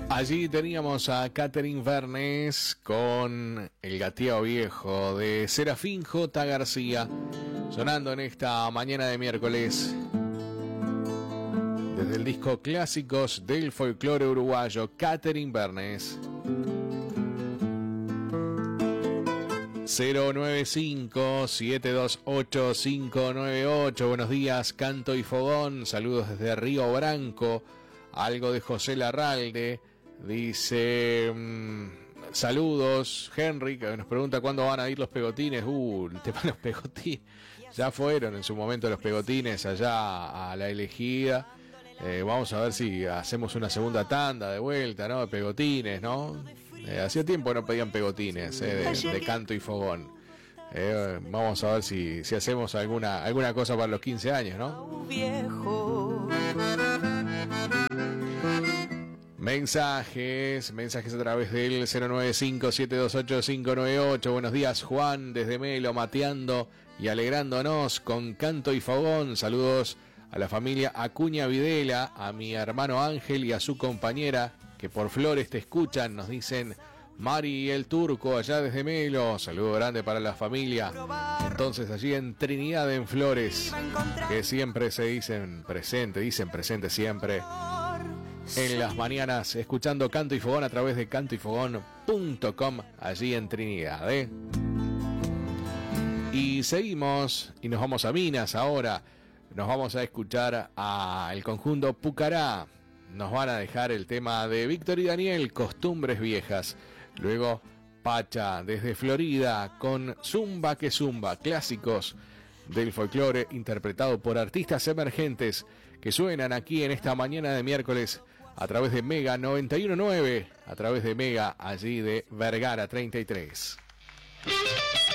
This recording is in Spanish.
Allí teníamos a Catherine Vernes con El Gateo Viejo de Serafín J. García, sonando en esta mañana de miércoles desde el disco Clásicos del Folclore Uruguayo, Catherine Vernes. 095-728-598. Buenos días, Canto y Fogón. Saludos desde Río Branco. Algo de José Larralde. Dice, saludos, Henry, que nos pregunta cuándo van a ir los pegotines. El tema de los pegotines. Ya fueron en su momento los pegotines allá a La Elegida. Vamos a ver si hacemos una segunda tanda de vuelta, ¿no? De pegotines, ¿no? Hacía tiempo no pedían pegotines, de Canto y Fogón. Vamos a ver si hacemos alguna cosa para los 15 años, ¿no? Mensajes a través del 095-728-598. Buenos días, Juan, desde Melo, mateando y alegrándonos con Canto y Fogón. Saludos a la familia Acuña Videla, a mi hermano Ángel y a su compañera, que por Flores te escuchan. Nos dicen Mari y el Turco, allá desde Melo. Saludo grande para la familia. Entonces, allí en Trinidad, en Flores, que siempre se dicen presente siempre en las mañanas, escuchando Canto y Fogón a través de cantoyfogón.com, allí en Trinidad, Y seguimos, y nos vamos a Minas ahora. Nos vamos a escuchar al conjunto Pucará. Nos van a dejar el tema de Víctor y Daniel, Costumbres Viejas. Luego Pacha desde Florida con Zumba que Zumba, clásicos del folclore interpretado por artistas emergentes que suenan aquí en esta mañana de miércoles a través de Mega 91.9, a través de Mega allí de Vergara 33.